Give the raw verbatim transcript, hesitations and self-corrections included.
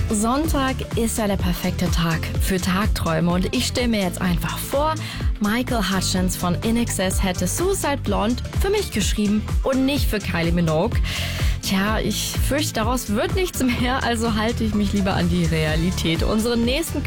Sonntag ist ja der perfekte Tag für Tagträume und ich stelle mir jetzt einfach vor, Michael Hutchence von I N X S hätte Suicide Blonde für mich geschrieben und nicht für Kylie Minogue. Tja, ich fürchte, daraus wird nichts mehr, also halte ich mich lieber an die Realität. Unseren nächsten